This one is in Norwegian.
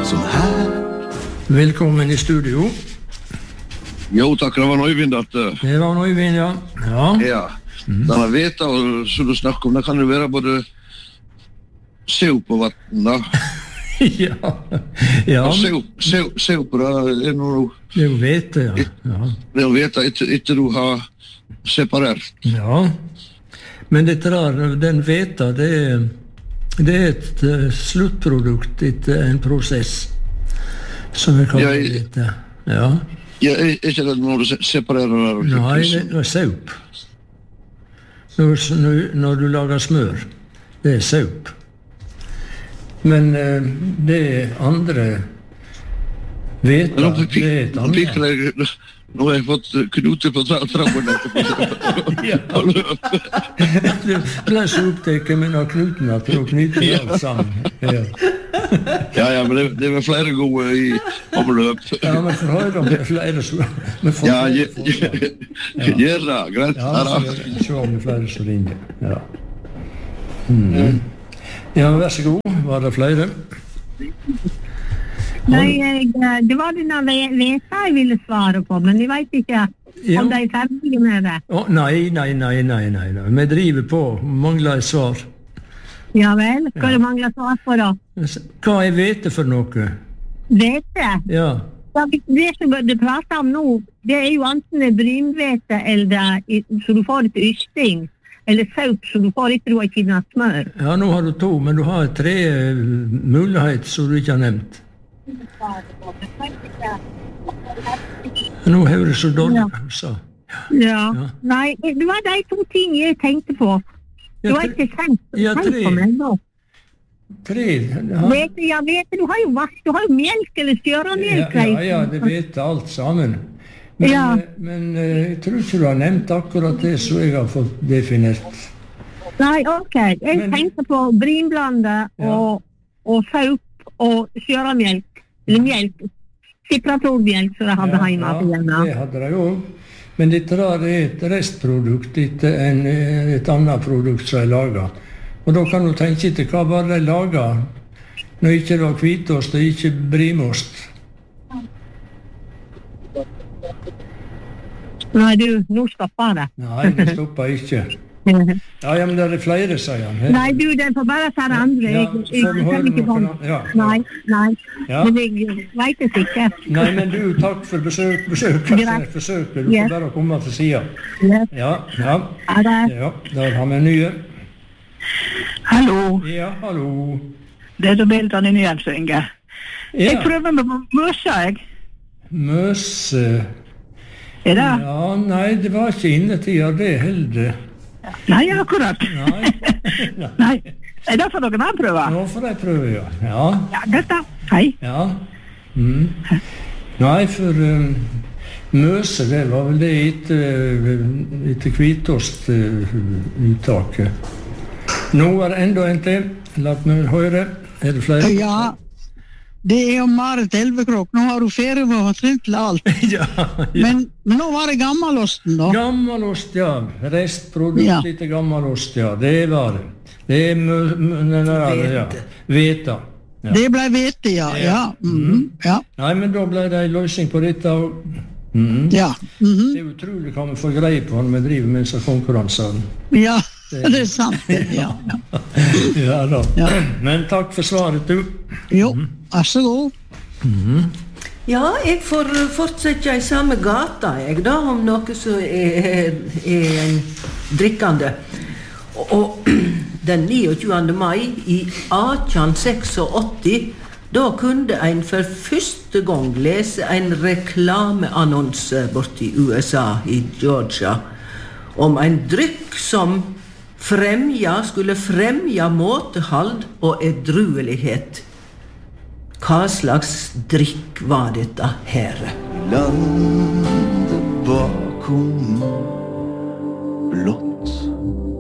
som här. Velkommen i studio. Jo, tack, det var Øyvind at... Det var Øyvind, ja. Ja. Denne veta, og så du snakker om, det kan jo være både saup og vatten, da. Ja. Og saup, det noe... Det er jo vete, ja. Det er å vite etter du har separert. Ja. Men dette der, den veta, det er et sluttprodukt etter en prosess, som vi kaller vete. Ja. Ja, ikke det når du separerer der? Nei, det er saup. Når du lager smør, det er saup. Men det er andre veta, det er et annet. Nå har jeg fått knuter på trappen etterpå. Ja. Du ble så opptaket med noen knutene til å knyte alt sammen. Ja, men det var flere gode i omløp. Ja, men for høyre om det er flere så... Ja, gjør det, greit. Ja, så skal vi se om det er flere som ringer. Ja. Ja, vær så god. Var det flere? Nei, det var denne veta jeg ville svare på, men jeg vet ikke om de er ferdige med det. Nei. Vi driver på, mangler et svar. Ja vel, hva det mangler svar på da? Hva er vete for noe? Vete? Ja. Det som du prater om nå, det er jo enten brynvete eller så du får et ysting, eller saup så du får etter du har kinnet smør. Ja, nå har du 2, men du har 3 muligheter som du ikke har nevnt. Nå hører det så dårlig ut, Ja. Nei, det var de 2 ting jeg tenkte på. Du har ikke tenkt på meg nå. 3? Vet du, du har jo melk eller stjøremelk. Ja, det vet alt sammen. Men jeg tror ikke du har nevnt akkurat det som jeg har fått definert. Nei, ok. Jeg tenkte på brynblande og saup og stjøremelk. Eller mjölk, cipratormjölk som jeg hadde hjemme. Ja, det hadde jeg også. Men dette er et restprodukt etter et annet produkt som jeg laget. Og da kan du tenke etter hva var det jeg laget når ikke det var hvitost og ikke brimost. Nei, nå stopper det. Nei, det stopper ikke. Ja, men det er flere, sier han. Nei, den får bare ta det andre. Jeg kan ikke komme. Nei. Men jeg vet det ikke. Nei, men du, takk for besøket. Du får bare komme til siden. Ja. Da har vi nye. Hallo. Ja, hallo. Det er Beltan i Nyhetsøynge. Jeg prøver med møse, jeg. Møse? Er det? Ja, nei, det var ikke innetida, det heller. Nei, akkurat. Nei. Er det for noen annen prøve? Nå får jeg prøve, ja. Ja, dette. Hei. Ja. Nei, for møse, det var vel det etter hvitost uttaket. Nå er det enda en til. La meg høre. Er det flere? Ja. Det er jo Marit Elvekrok. Nå har du ferie med å trent til alt. Ja. Men nå var det gammelosten, da. Gammelost, ja. Restprodukt litt gammelost, ja. Det var det. Det er veta. Ja. Det ble vete, ja. Nei, men da ble det en løsning på dette. Ja. Det er utrolig hva vi får greie på når vi driver med disse konkurransene. Ja, det er sant. Ja da. Men takk for svaret, du. Jo, vær så god. Ja, jeg får fortsette i samme gata, jeg da, om noe som er en drikkende. Og den 29. mai i 1886, da kunne en for første gang lese en reklameannonse borti USA, i Georgia, om en drykk som skulle fremja måtehald og edruelighet. Hva slags drikk var dette her? Landet bakom blått